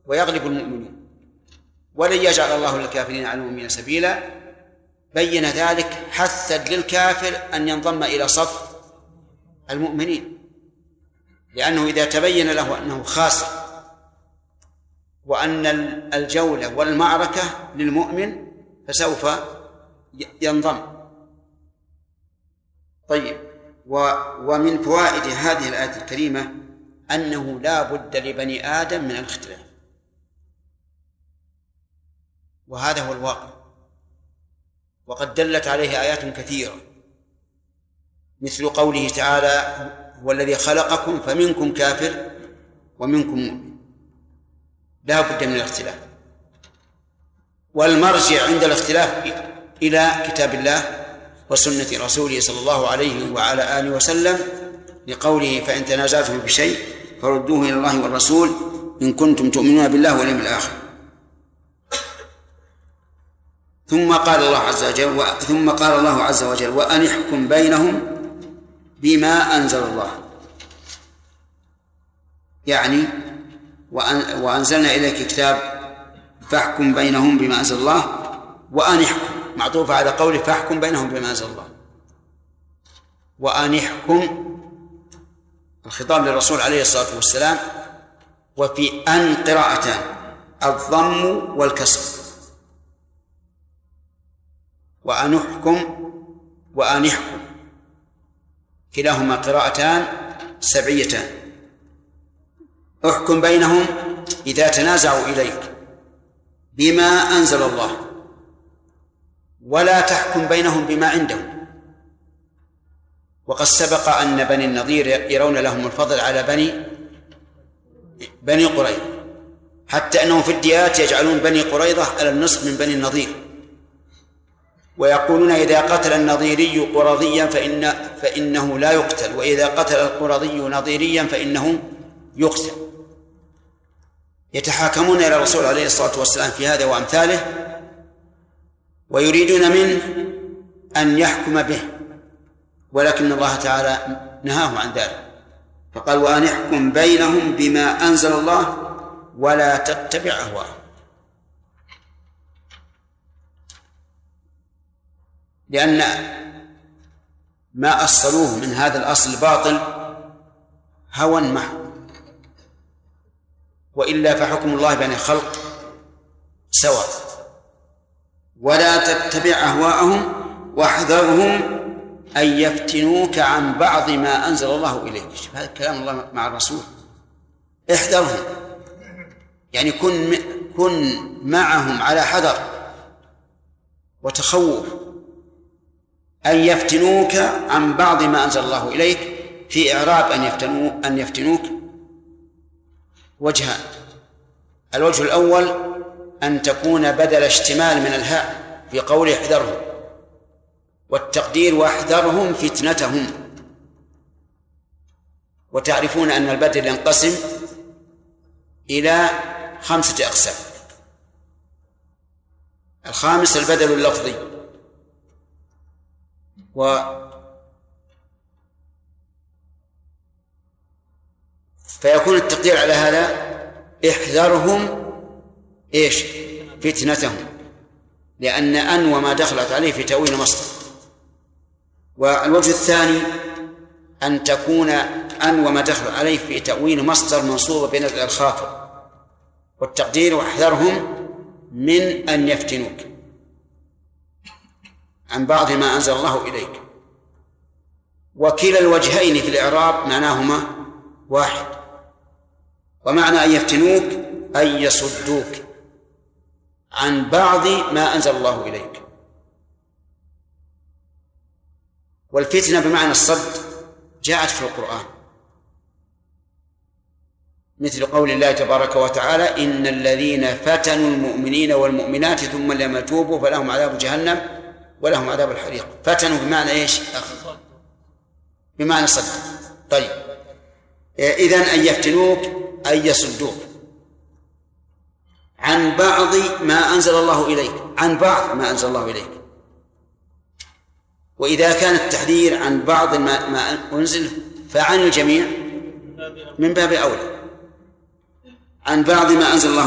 ويغلب المؤمنون، ولن يجعل الله للكافرين على المؤمنين سبيلا. بين ذلك حثا للكافر أن ينضم إلى صف المؤمنين، لأنه إذا تبين له أنه خاسر وأن الجولة والمعركة للمؤمن فسوف ينضم. طيب، ومن فوائد هذه الآية الكريمة أنه لا بد لبني آدم من الاختلاف، وهذا هو الواقع، وقد دلت عليه آيات كثيرة، مثل قوله تعالى: هو الذي خلقكم فمنكم كافر ومنكم مؤمن. لا بد من الاختلاف، والمرجع عند الاختلاف إلى كتاب الله وسنة رسوله صلى الله عليه وعلى آله وسلم، لقوله: فإن تنازعتم بشيء فردوه إلى الله والرسول إن كنتم تؤمنون بالله واليوم الآخر. ثم قال الله عز وجل: وأن احكم بينهم بما أنزل الله، يعني وأنزلنا إليك كتاب فاحكم بينهم بما أنزل الله، وأن احكم معطوف على قوله فاحكم بينهم بما أنزل الله. وأن احكم الخطاب للرسول عليه الصلاة والسلام، وفي أن قراءتان، الضم والكسر، وأن احكم وأن احكم كلاهما قراءتان سبعيتان. احكم بينهم إذا تنازعوا إليك بما أنزل الله، ولا تحكم بينهم بما عندهم. وقد سبق أن بني النضير يرون لهم الفضل على بني قريظة، حتى أنهم في الديات يجعلون بني قريظة على النصف من بني النضير، ويقولون: إذا قتل النضيري قرظيا فإنه لا يقتل، وإذا قتل القرظي نضيريا فإنه يقتل. يتحاكمون إلى الرسول عليه الصلاة والسلام في هذا وأمثاله، ويريدون منه أن يحكم به، ولكن الله تعالى نهاه عن ذلك، فقال: وأن احكم بينهم بما أنزل الله ولا تتبع أهواءهم. لأن ما أصلوه من هذا الأصل الباطل هوى محض، وإلا فحكم الله بين الخلق سواء. ولا تتبع أهواءهم واحذرهم أن يفتنوك عن بعض ما أنزل الله إليك. هذا كلام الله مع الرسول، احذرهم، يعني كن معهم على حذر وتخوف أن يفتنوك عن بعض ما أنزل الله إليك. في إعراب أن يفتنوك وجهان: الوجه الأول أن تكون بدل اشتمال من الهاء في قول احذرهم، والتقدير واحذرهم فتنتهم. وتعرفون أن البدل ينقسم إلى 5 أقسام: الخامس البدل اللفظي، فيكون التقدير على هذا: احذرهم فتنتهم، لأن أن وما دخلت عليه في تأويل مصدر. والوجه الثاني أن تكون أن وما دخلت عليه في تأويل مصدر منصوبة بنزع الخافض، والتقدير واحذرهم من أن يفتنوك عن بعض ما أنزل الله إليك. وكلا الوجهين في الإعراب معناهما واحد، ومعنى أن يفتنوك أن يصدوك عن بعض ما أنزل الله إليك. والفتنة بمعنى الصد جاءت في القرآن، مثل قول الله تبارك وتعالى: إن الذين فتنوا المؤمنين والمؤمنات ثم لم يتوبوا فلهم عذاب جهنم ولهم عذاب الحريق. فتنوا بمعنى بمعنى صد. طيب، إذن أن يفتنوك أن يصدوك عن بعض ما أنزل الله إليك، عن بعض ما أنزل الله إليك. وإذا كان التحذير عن بعض ما أنزل فعن الجميع من باب أولى. عن بعض ما أنزل الله